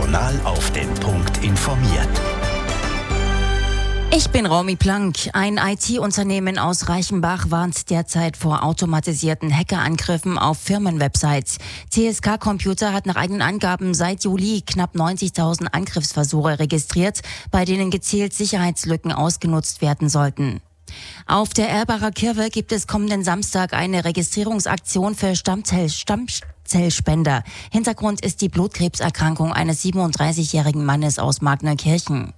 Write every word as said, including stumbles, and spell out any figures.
Regional auf den Punkt informiert. Ich bin Romy Plank. Ein I T-Unternehmen aus Reichenbach warnt derzeit vor automatisierten Hackerangriffen auf Firmenwebsites. T S K Computer hat nach eigenen Angaben seit Juli knapp neunzigtausend Angriffsversuche registriert, bei denen gezielt Sicherheitslücken ausgenutzt werden sollten. Auf der Erbacher Kirche gibt es kommenden Samstag eine Registrierungsaktion für Stammzell Stammzellspender. Hintergrund ist die Blutkrebserkrankung eines siebenunddreißigjährigen Mannes aus Magnerkirchen.